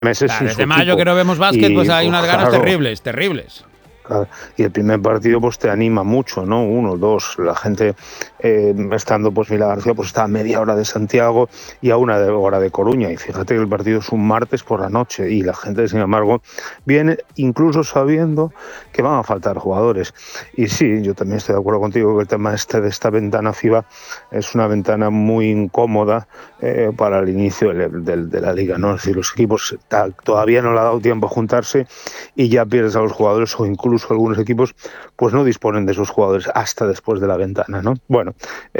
meses sin Desde su mayo equipo. que no vemos básquet, pues hay unas ganas claro, terribles. Claro. Y el primer partido pues te anima mucho, ¿no? 1, 2, la gente estando, pues Mila García pues está a media hora de Santiago y a 1 hora de Coruña, y fíjate que el partido es un martes por la noche y la gente, sin embargo, viene incluso sabiendo que van a faltar jugadores. Y sí, yo también estoy de acuerdo contigo que el tema de esta ventana FIBA es una ventana muy incómoda para el inicio de la liga, ¿no? Es decir, los equipos todavía no le ha dado tiempo a juntarse y ya pierdes a los jugadores, o incluso algunos equipos pues no disponen de esos jugadores hasta después de la ventana, ¿no? Bueno,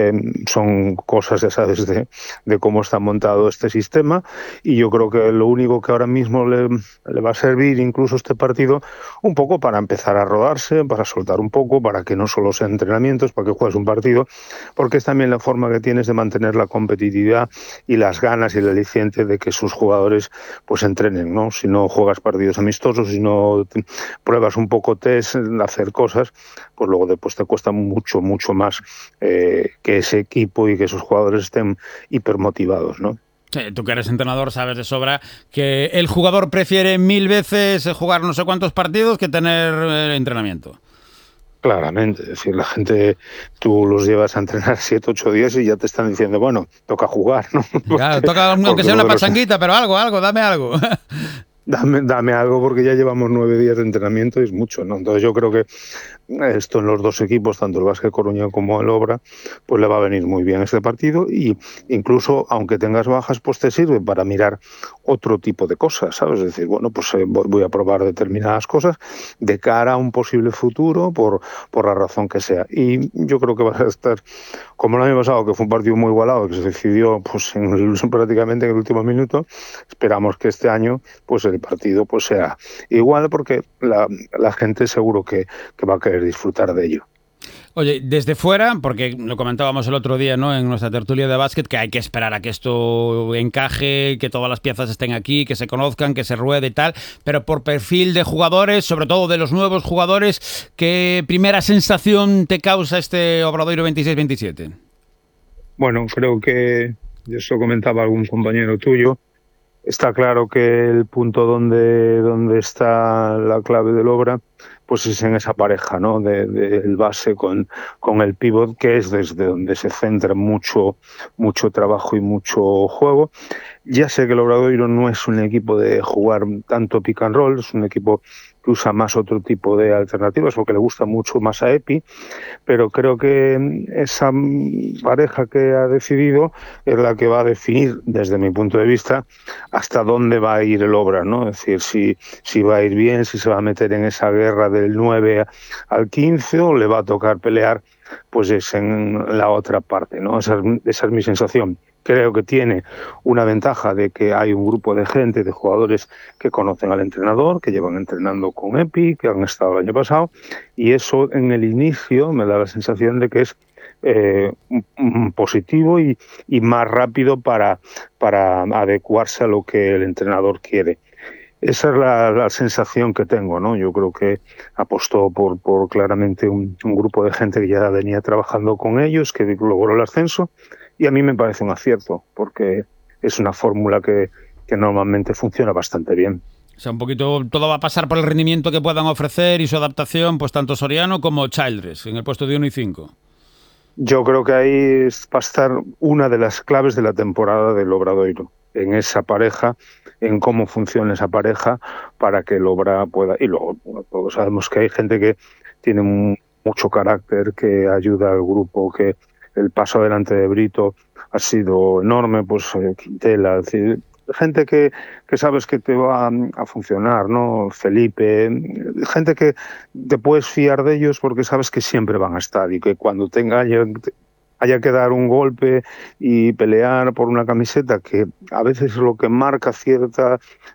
son cosas, ya sabes, de cómo está montado este sistema, y yo creo que lo único que ahora mismo le va a servir incluso este partido un poco para empezar a rodarse, para soltar un poco, para que no solo sean entrenamientos, para que juegues un partido, porque es también la forma que tienes de mantener la competitividad y las ganas y el aliciente de que sus jugadores pues entrenen, ¿no? Si no juegas partidos amistosos, si no pruebas un poco test, hacer cosas, pues luego después te cuesta mucho más que ese equipo y que esos jugadores estén hipermotivados, ¿no? Sí, tú que eres entrenador sabes de sobra que el jugador prefiere 1000 veces jugar no sé cuántos partidos que tener entrenamiento. Claramente, es decir, la gente, tú los llevas a entrenar 7, 8 días y ya te están diciendo, bueno, toca jugar, ¿no? Claro, toca aunque sea una pachanguita, pero algo, dame algo. Dame algo, porque ya llevamos 9 días de entrenamiento y es mucho, ¿no? Entonces yo creo que esto en los dos equipos, tanto el Básquet Coruña como el Obra, pues le va a venir muy bien este partido, y incluso aunque tengas bajas, pues te sirve para mirar otro tipo de cosas, ¿sabes? Es decir, bueno, pues voy a probar determinadas cosas de cara a un posible futuro, por la razón que sea. Y yo creo que va a estar como el año pasado, que fue un partido muy igualado, que se decidió pues prácticamente en el último minuto. Esperamos que este año pues el partido pues sea igual, porque la gente seguro que va a querer disfrutar de ello. Oye, desde fuera, porque lo comentábamos el otro día, ¿no?, en nuestra tertulia de básquet, que hay que esperar a que esto encaje, que todas las piezas estén aquí, que se conozcan, que se ruede y tal, pero por perfil de jugadores, sobre todo de los nuevos jugadores, ¿qué primera sensación te causa este Obradoiro 26-27? Bueno, creo que, yo eso comentaba algún compañero tuyo, está claro que el punto donde está la clave del Obra pues es en esa pareja, ¿no? Del base con el pívot, que es desde donde se centra mucho trabajo y mucho juego. Ya sé que el Obradoiro no es un equipo de jugar tanto pick and roll, es un equipo que usa más otro tipo de alternativas, porque le gusta mucho más a Epi, pero creo que esa pareja que ha decidido es la que va a definir, desde mi punto de vista, hasta dónde va a ir el Obra, ¿no? Es decir, si va a ir bien, si se va a meter en esa guerra del 9 al 15, o le va a tocar pelear pues es en la otra parte, ¿no? Esa es mi sensación. Creo que tiene una ventaja de que hay un grupo de gente, de jugadores que conocen al entrenador, que llevan entrenando con Epi, que han estado el año pasado, y eso en el inicio me da la sensación de que es positivo y más rápido para adecuarse a lo que el entrenador quiere. Esa es la sensación que tengo, ¿no? Yo creo que apostó por claramente un grupo de gente que ya venía trabajando con ellos, que logró el ascenso, y a mí me parece un acierto, porque es una fórmula que normalmente funciona bastante bien. O sea, un poquito todo va a pasar por el rendimiento que puedan ofrecer y su adaptación, pues tanto Soriano como Childress, en el puesto de 1 y 5. Yo creo que ahí va a estar una de las claves de la temporada del Obradoiro, en esa pareja, en cómo funciona esa pareja, para que el Obra pueda... Y luego, bueno, todos sabemos que hay gente que tiene mucho carácter, que ayuda al grupo, que el paso adelante de Brito ha sido enorme, pues Quintela, es decir, gente que sabes que te va a funcionar, ¿no? Felipe, gente que te puedes fiar de ellos porque sabes que siempre van a estar, y que cuando haya que dar un golpe y pelear por una camiseta, que a veces es lo que marca cierto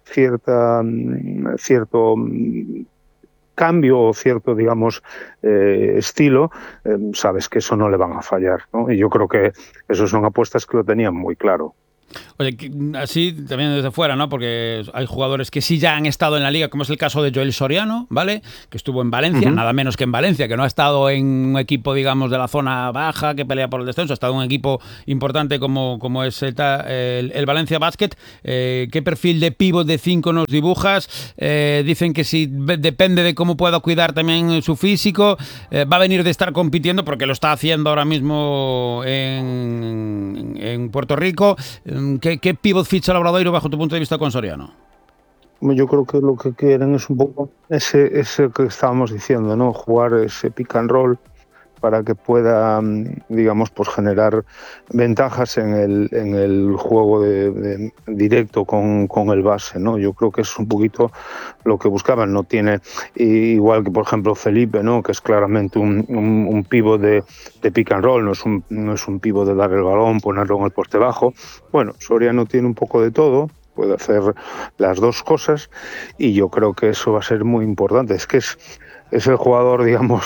cambio o cierto, digamos, estilo, sabes que eso no le van a fallar, ¿no? Y yo creo que eso son apuestas que lo tenían muy claro. Oye, así también desde fuera, ¿no? Porque hay jugadores que sí ya han estado en la liga, como es el caso de Joel Soriano, ¿vale? Que estuvo en Valencia, nada menos que en Valencia, que no ha estado en un equipo, digamos, de la zona baja, que pelea por el descenso, ha estado en un equipo importante como es el Valencia Basket. ¿Qué perfil de pívot de 5 nos dibujas? Dicen que si depende de cómo pueda cuidar también su físico, va a venir de estar compitiendo, porque lo está haciendo ahora mismo en Puerto Rico. ¿Qué pivot ficha el Obradoiro bajo tu punto de vista con Soriano? Yo creo que lo que quieren es un poco ese que estábamos diciendo, ¿no? Jugar ese pick and roll para que pueda, digamos, pues generar ventajas en el juego de directo con el base, ¿no? Yo creo que es un poquito lo que buscaban. No tiene, igual que por ejemplo Felipe, ¿no? Que es claramente un pívot de pick and roll, no es un pívot de dar el balón, ponerlo en el poste bajo. Bueno, Soriano tiene un poco de todo, puede hacer las dos cosas, y yo creo que eso va a ser muy importante. Es que es el jugador, digamos,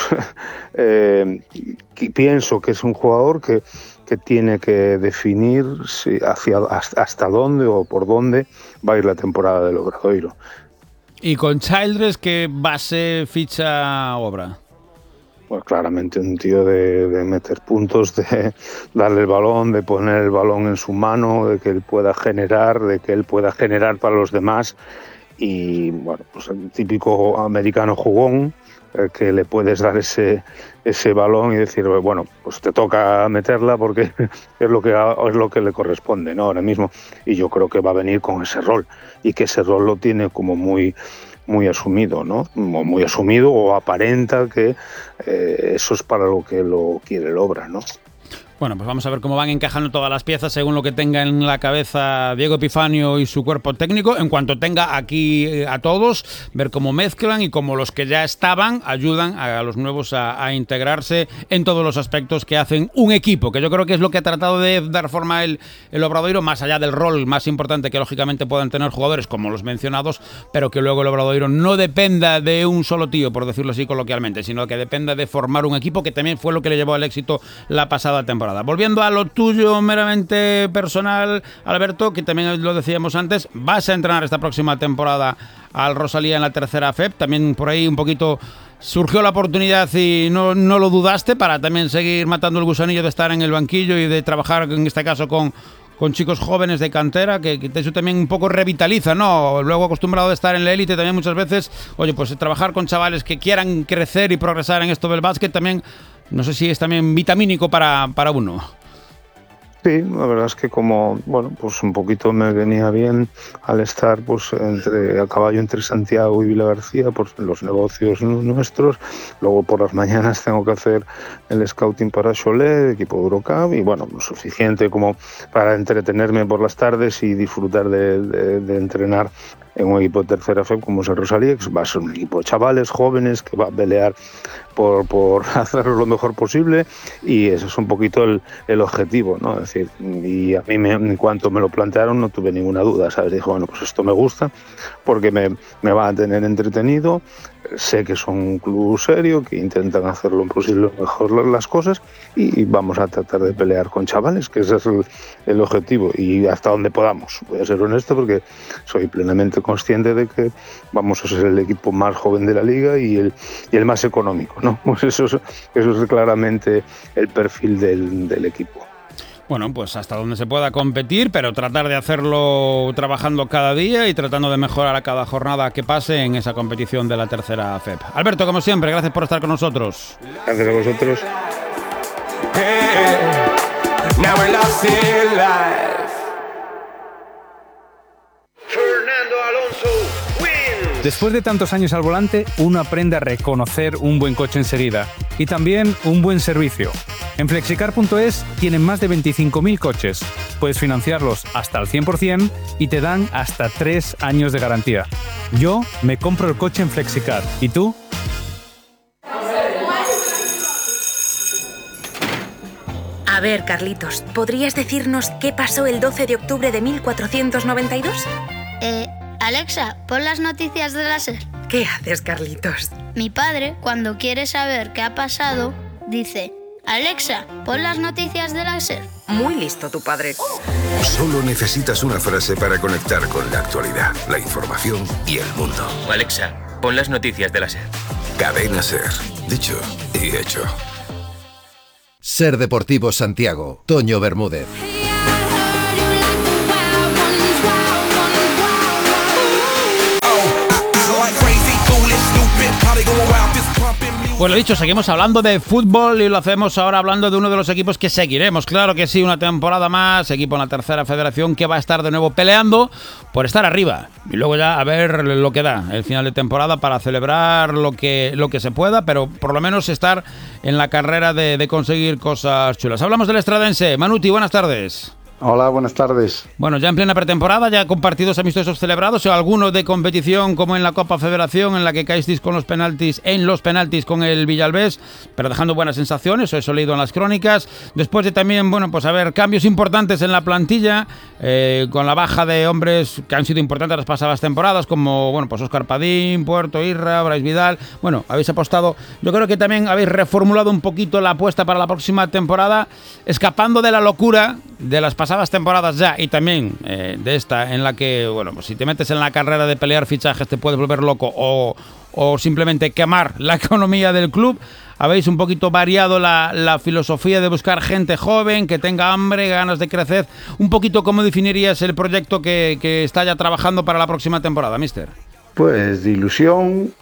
pienso que es un jugador que tiene que definir hasta dónde o por dónde va a ir la temporada del Obradoiro. ¿Y con Childress qué base ficha Obra? Pues claramente un tío de meter puntos, de darle el balón, de poner el balón en su mano, de que él pueda generar, para los demás. Y bueno, pues el típico americano jugón, que le puedes dar ese balón y decir, bueno, pues te toca meterla porque es lo que le corresponde, ¿no? Ahora mismo. Y yo creo que va a venir con ese rol, y que ese rol lo tiene como muy asumido, ¿no? Muy asumido, o aparenta que eso es para lo que lo quiere el Obra, ¿no? Bueno, pues vamos a ver cómo van encajando todas las piezas según lo que tenga en la cabeza Diego Epifanio y su cuerpo técnico. En cuanto tenga aquí a todos, ver cómo mezclan y cómo los que ya estaban ayudan a los nuevos a integrarse en todos los aspectos que hacen un equipo, que yo creo que es lo que ha tratado de dar forma el Obradoiro, más allá del rol más importante que lógicamente puedan tener jugadores como los mencionados, pero que luego el Obradoiro no dependa de un solo tío, por decirlo así coloquialmente, sino que dependa de formar un equipo, que también fue lo que le llevó al éxito la pasada temporada. Volviendo a lo tuyo meramente personal, Alberto, que también lo decíamos antes, vas a entrenar esta próxima temporada al Rosalía en la tercera FEP. También por ahí un poquito surgió la oportunidad y no lo dudaste para también seguir matando el gusanillo de estar en el banquillo y de trabajar, en este caso, con chicos jóvenes de cantera, que eso también un poco revitaliza, ¿no? Luego acostumbrado de estar en la élite también muchas veces, oye, pues trabajar con chavales que quieran crecer y progresar en esto del básquet también, no sé si es también vitamínico para uno. Sí, la verdad es que pues un poquito me venía bien al estar pues a caballo entre Santiago y Vilagarcía por los negocios nuestros. Luego por las mañanas tengo que hacer el scouting para Cholet, equipo de Eurocup, y bueno, lo suficiente como para entretenerme por las tardes y disfrutar de entrenar en un equipo de tercera FEP como es el Rosalía, que va a ser un equipo de chavales jóvenes que va a pelear por hacerlo lo mejor posible, y eso es un poquito el objetivo, ¿no? Es decir, y a mí en cuanto me lo plantearon no tuve ninguna duda, ¿sabes? Dije, bueno, pues esto me gusta porque me va a tener entretenido. Sé que son un club serio, que intentan hacer lo posible mejor las cosas, y vamos a tratar de pelear con chavales, que ese es el objetivo, y hasta donde podamos. Voy a ser honesto porque soy plenamente consciente de que vamos a ser el equipo más joven de la liga y el más económico, ¿no? Pues eso es claramente el perfil del equipo. Bueno, pues hasta donde se pueda competir, pero tratar de hacerlo trabajando cada día y tratando de mejorar a cada jornada que pase en esa competición de la tercera FEP. Alberto, como siempre, gracias por estar con nosotros. Gracias a vosotros. Fernando Alonso wins. Después de tantos años al volante, uno aprende a reconocer un buen coche enseguida y también un buen servicio. En Flexicar.es tienen más de 25.000 coches. Puedes financiarlos hasta el 100% y te dan hasta 3 años de garantía. Yo me compro el coche en Flexicar. ¿Y tú? A ver, Carlitos, ¿podrías decirnos qué pasó el 12 de octubre de 1492? Alexa, pon las noticias de la SER. ¿Qué haces, Carlitos? Mi padre, cuando quiere saber qué ha pasado, dice: Alexa, pon las noticias de la SER. Muy listo tu padre. Solo necesitas una frase para conectar con la actualidad, la información y el mundo. Alexa, pon las noticias de la SER. Cadena SER. Dicho y hecho. SER Deportivo Santiago. Toño Bermúdez. Pues lo dicho, seguimos hablando de fútbol y lo hacemos ahora hablando de uno de los equipos que seguiremos. Claro que sí, una temporada más, equipo en la tercera federación que va a estar de nuevo peleando por estar arriba. Y luego ya a ver lo que da el final de temporada para celebrar lo que se pueda, pero por lo menos estar en la carrera de conseguir cosas chulas. Hablamos del estradense. Manuti, buenas tardes. Hola, buenas tardes. Bueno, ya en plena pretemporada, ya con partidos amistosos celebrados, o algunos de competición como en la Copa Federación, en la que caísteis con los penaltis con el Villalbés, pero dejando buenas sensaciones, eso he leído en las crónicas. Después de también, bueno, pues a ver, cambios importantes en la plantilla, con la baja de hombres que han sido importantes las pasadas temporadas, como, bueno, pues Óscar Padín, Puerto, Irra, Brais Vidal. Bueno, habéis apostado, yo creo que también habéis reformulado un poquito la apuesta para la próxima temporada, escapando de la locura de las pasadas temporadas ya y también de esta en la que, bueno, pues si te metes en la carrera de pelear fichajes te puedes volver loco o simplemente quemar la economía del club. Habéis un poquito variado la filosofía de buscar gente joven que tenga hambre, ganas de crecer. Un poquito, ¿cómo definirías el proyecto que está ya trabajando para la próxima temporada, mister? Pues de ilusión,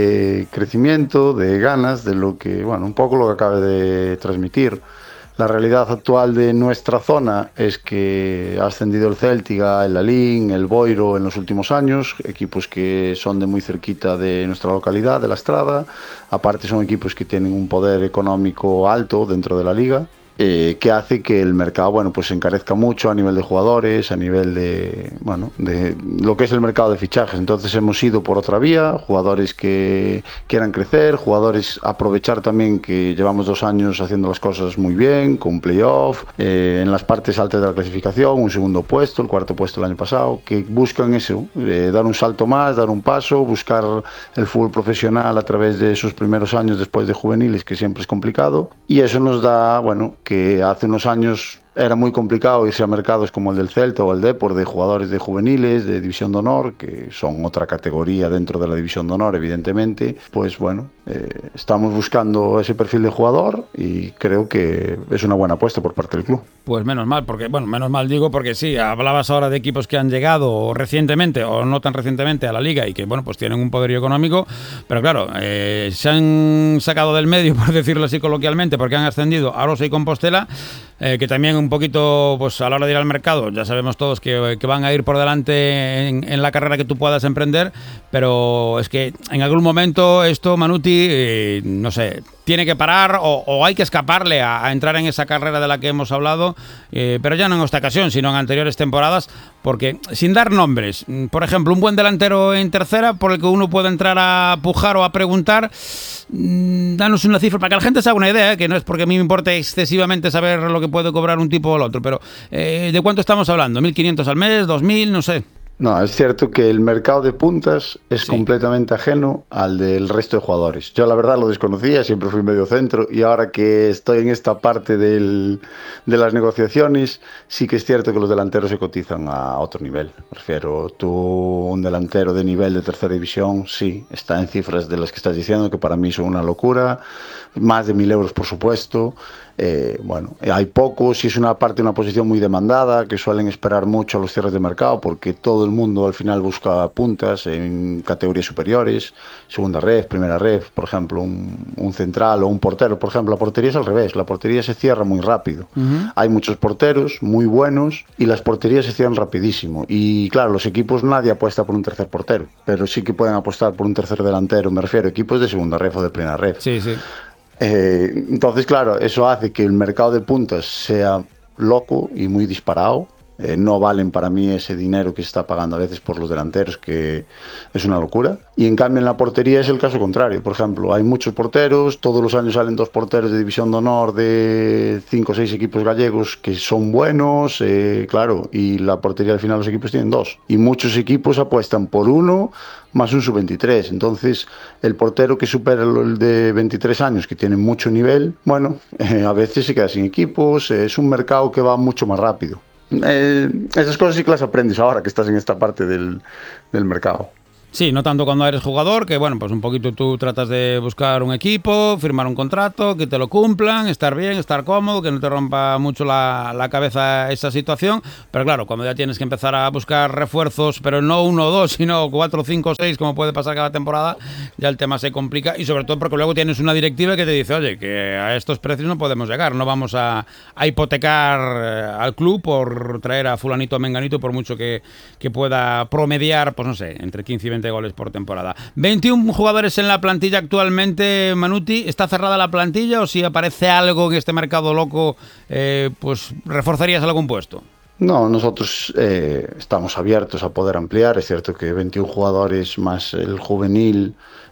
de crecimiento, de ganas, de lo que, bueno, un poco lo que acabé de transmitir. La realidad actual de nuestra zona es que ha ascendido el Céltiga, el Lalín, el Boiro en los últimos años, equipos que son de muy cerquita de nuestra localidad, de La Estrada. Aparte son equipos que tienen un poder económico alto dentro de la liga, que hace que el mercado, bueno, pues se encarezca mucho a nivel de jugadores, a nivel de, bueno, de lo que es el mercado de fichajes. Entonces hemos ido por otra vía, jugadores que quieran crecer, jugadores aprovechar también que llevamos 2 años haciendo las cosas muy bien, con playoff, en las partes altas de la clasificación, un segundo puesto, el 4.º puesto el año pasado, que buscan eso, dar un salto más, dar un paso, buscar el fútbol profesional a través de sus primeros años después de juveniles, que siempre es complicado, y eso nos da, bueno, que hace unos años era muy complicado irse a mercados como el del Celta o el Depor de jugadores de juveniles, de División de Honor, que son otra categoría dentro de la División de Honor, evidentemente. Pues bueno, estamos buscando ese perfil de jugador y creo que es una buena apuesta por parte del club. Pues menos mal, porque, bueno, menos mal digo porque sí, hablabas ahora de equipos que han llegado recientemente o no tan recientemente a la liga y que, bueno, pues tienen un poderío económico, pero claro, se han sacado del medio, por decirlo así coloquialmente, porque han ascendido a Arosa y Compostela, que también un poquito, pues a la hora de ir al mercado, ya sabemos todos que van a ir por delante en la carrera que tú puedas emprender, pero es que en algún momento esto, Manuti, no sé, tiene que parar o hay que escaparle a entrar en esa carrera de la que hemos hablado, pero ya no en esta ocasión, sino en anteriores temporadas, porque sin dar nombres, por ejemplo, un buen delantero en tercera por el que uno puede entrar a pujar o a preguntar, danos una cifra para que la gente se haga una idea, que no es porque a mí me importe excesivamente saber lo que puede cobrar un tipo o el otro, pero ¿de cuánto estamos hablando? ¿1.500 al mes? ¿2.000? No sé. No, es cierto que el mercado de puntas es completamente ajeno al del resto de jugadores. Yo la verdad lo desconocía, siempre fui medio centro y ahora que estoy en esta parte de las negociaciones, sí que es cierto que los delanteros se cotizan a otro nivel. Me refiero, tú, un delantero de nivel de tercera división, sí, está en cifras de las que estás diciendo, que para mí son una locura, más de 1.000 euros por supuesto. Bueno, hay pocos y es una posición muy demandada que suelen esperar mucho a los cierres de mercado porque todo el mundo al final busca puntas en categorías superiores, segunda red, primera red, por ejemplo, un central o un portero. Por ejemplo, la portería es al revés, la portería se cierra muy rápido. Hay muchos porteros muy buenos y las porterías se cierran rapidísimo. Y claro, los equipos nadie apuesta por un tercer portero, pero sí que pueden apostar por un tercer delantero, me refiero a equipos de segunda red o de primera red. Sí, sí. Entonces, claro, eso hace que el mercado de puntas sea loco y muy disparado. No valen para mí ese dinero que se está pagando a veces por los delanteros, que es una locura. Y en cambio en la portería es el caso contrario. Por ejemplo, hay muchos porteros, todos los años salen 2 porteros de División de Honor de 5 o 6 equipos gallegos que son buenos, claro, y la portería al final los equipos tienen 2. Y muchos equipos apuestan por uno más un sub-23. Entonces, el portero que supera el de 23 años, que tiene mucho nivel, bueno, a veces se queda sin equipos. Es un mercado que va mucho más rápido. Esas cosas sí que las aprendes ahora que estás en esta parte del mercado. Sí, no tanto cuando eres jugador, que bueno, pues un poquito tú tratas de buscar un equipo, firmar un contrato, que te lo cumplan, estar bien, estar cómodo, que no te rompa mucho la cabeza esa situación, pero claro, cuando ya tienes que empezar a buscar refuerzos, pero no 1 o 2, sino 4, 5, 6, como puede pasar cada temporada, ya el tema se complica y sobre todo porque luego tienes una directiva que te dice, oye, que a estos precios no podemos llegar, no vamos a hipotecar al club por traer a fulanito o menganito, por mucho que pueda promediar, pues no sé, entre 15 y 20 goles por temporada. 21 jugadores en la plantilla actualmente, Manuti. ¿Está cerrada la plantilla o si aparece algo en este mercado loco, pues reforzarías algún puesto? No, nosotros estamos abiertos a poder ampliar. Es cierto que 21 jugadores más el juvenil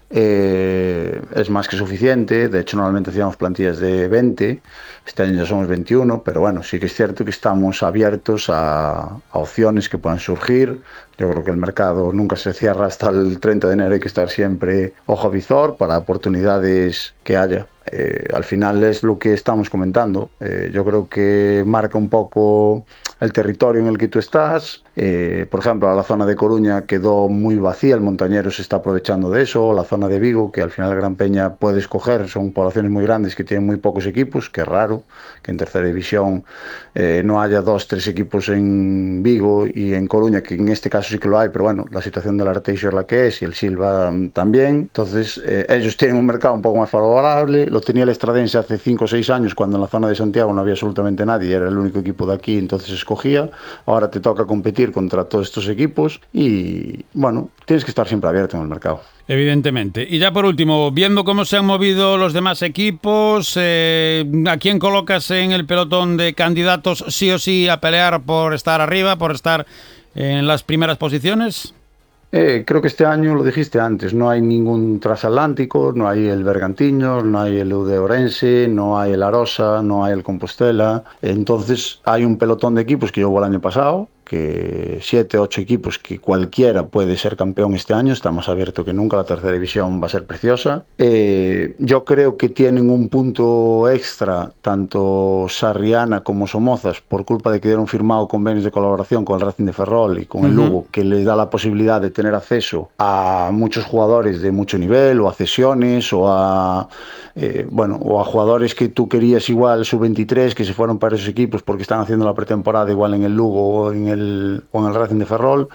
es más que suficiente. De hecho, normalmente hacíamos plantillas de 20. Este año ya somos 21, pero bueno, sí que es cierto que estamos abiertos a opciones que puedan surgir. Yo creo que el mercado nunca se cierra hasta el 30 de enero, hay que estar siempre ojo a visor para oportunidades que haya. Al final es lo que estamos comentando. Yo creo que marca un poco el territorio en el que tú estás. Por ejemplo, la zona de Coruña quedó muy vacía, el Montañero se está aprovechando de eso, la zona de Vigo, que al final Gran Peña puede escoger, son poblaciones muy grandes que tienen muy pocos equipos, que es raro que en tercera división no haya 2, 3 equipos en Vigo y en Coruña, que en este caso sí que lo hay, pero bueno, la situación del Arteixo es la que es y el Silva también. Entonces ellos tienen un mercado un poco más favorable. Lo tenía el Estradense hace 5 o 6 años, cuando en la zona de Santiago no había absolutamente nadie, era el único equipo de aquí, entonces escogía. Ahora te toca competir contra todos estos equipos y bueno, tienes que estar siempre abierto en el mercado. Evidentemente. Y ya por último, viendo cómo se han movido los demás equipos, ¿a quién colocas en el pelotón de candidatos sí o sí a pelear por estar arriba, por estar en las primeras posiciones? Creo que este año, lo dijiste antes, no hay ningún transatlántico, no hay el Bergantiños, no hay el UD Orense, no hay el Arosa, no hay el Compostela. Entonces hay un pelotón de equipos que llevó el año pasado, que 7, 8 equipos que cualquiera puede ser campeón este año. Está más abierto que nunca, la tercera división va a ser preciosa. Yo creo que tienen un punto extra tanto Sarriana como Somozas por culpa de que dieron firmado convenios de colaboración con el Racing de Ferrol y con el Lugo, que les da la posibilidad de tener acceso a muchos jugadores de mucho nivel, o a cesiones, o a jugadores que tú querías igual sub-23 que se fueron para esos equipos porque están haciendo la pretemporada igual en el Lugo o en el Racing de Ferrol,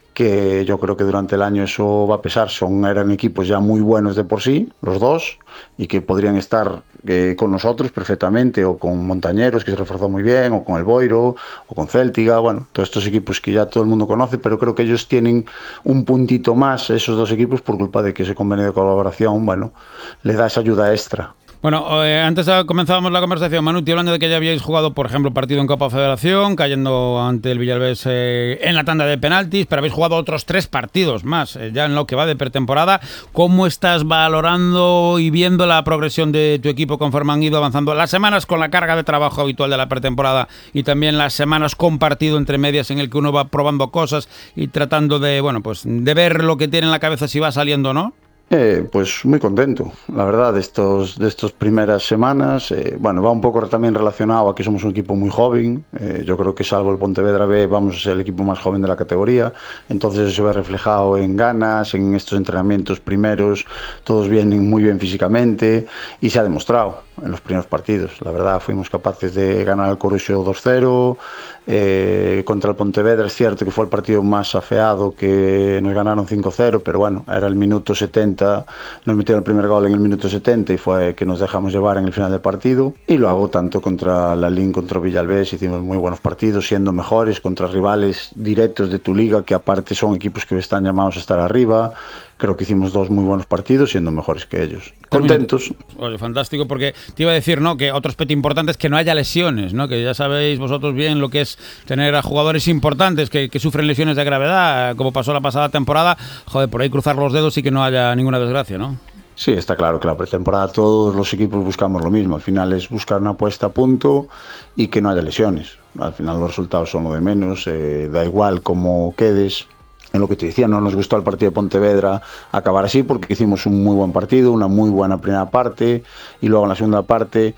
que yo creo que durante el año eso va a pesar. Eran equipos ya muy buenos de por sí, los dos, y que podrían estar con nosotros perfectamente, o con Montañeros, que se reforzó muy bien, o con el Boiro, o con Céltiga, bueno, todos estos equipos que ya todo el mundo conoce, pero creo que ellos tienen un puntito más, esos dos equipos, por culpa de que ese convenio de colaboración, bueno, le da esa ayuda extra. Bueno, antes comenzábamos la conversación, Manuti, hablando de que ya habíais jugado, por ejemplo, partido en Copa Federación, cayendo ante el Villalbés en la tanda de penaltis, pero habéis jugado otros 3 partidos más, ya en lo que va de pretemporada. ¿Cómo estás valorando y viendo la progresión de tu equipo conforme han ido avanzando las semanas con la carga de trabajo habitual de la pretemporada y también las semanas con partido entre medias en el que uno va probando cosas y tratando de, bueno, pues de ver lo que tiene en la cabeza si va saliendo o no? Pues muy contento, la verdad, de estas primeras semanas. Va un poco también relacionado a que somos un equipo muy joven. Yo creo que salvo el Pontevedra B vamos a ser el equipo más joven de la categoría, entonces eso se ve reflejado en ganas, en estos entrenamientos primeros, todos vienen muy bien físicamente y se ha demostrado en los primeros partidos. La verdad, fuimos capaces de ganar al Coruxo 2-0, contra el Pontevedra es cierto que fue el partido más afeado, que nos ganaron 5-0, pero bueno, era el minuto 70, nos metieron el primer gol en el minuto 70 y fue que nos dejamos llevar en el final del partido. Y lo hago tanto contra la LIN, contra Villalbés, hicimos muy buenos partidos, siendo mejores contra rivales directos de tu liga, que aparte son equipos que están llamados a estar arriba. Creo que hicimos 2 muy buenos partidos siendo mejores que ellos. Contentos. Oye, fantástico, porque te iba a decir, ¿no?, que otro aspecto importante es que no haya lesiones, ¿no? Que ya sabéis vosotros bien lo que es tener a jugadores importantes que sufren lesiones de gravedad, como pasó la pasada temporada. Joder, por ahí cruzar los dedos y que no haya ninguna desgracia, ¿no? Sí, está claro que la pretemporada todos los equipos buscamos lo mismo. Al final es buscar una puesta a punto y que no haya lesiones. Al final los resultados son lo de menos, da igual cómo quedes. En lo que te decía, no nos gustó el partido de Pontevedra acabar así, porque hicimos un muy buen partido, una muy buena primera parte, y luego en la segunda parte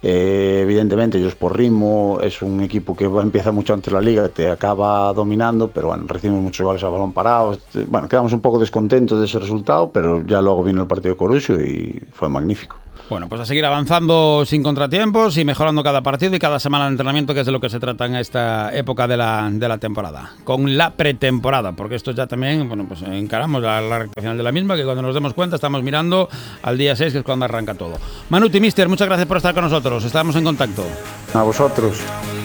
Evidentemente, ellos por ritmo, es un equipo que empieza mucho antes la liga, te acaba dominando, pero bueno, reciben muchos goles a balón parado. Bueno, quedamos un poco descontentos de ese resultado, pero ya luego vino el partido de Coruxo y fue magnífico. Bueno, pues a seguir avanzando sin contratiempos y mejorando cada partido y cada semana de entrenamiento, que es de lo que se trata en esta época de la temporada. Con la pretemporada, porque esto ya también, bueno, pues encaramos la recta final de la misma, que cuando nos demos cuenta estamos mirando al día 6, que es cuando arranca todo. Manuti, mister, muchas gracias por estar con nosotros. Estamos en contacto. A vosotros.